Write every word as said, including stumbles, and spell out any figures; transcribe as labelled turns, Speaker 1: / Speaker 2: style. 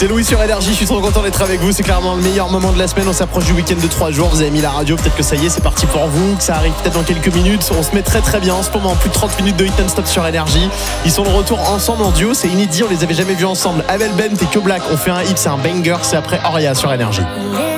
Speaker 1: C'est Louis sur Énergie, je suis trop content d'être avec vous. C'est clairement le meilleur moment de la semaine. On s'approche du week-end de trois jours. Vous avez mis la radio, peut-être que ça y est, c'est parti pour vous. Que ça arrive peut-être dans quelques minutes. On se met très très bien en ce moment. Plus de trente minutes de hit non-stop sur Énergie. Ils sont de retour ensemble en duo. C'est inédit, on les avait jamais vus ensemble. Abel Bent et Q Black ont fait un hit, c'est un banger. C'est après Oria sur Énergie.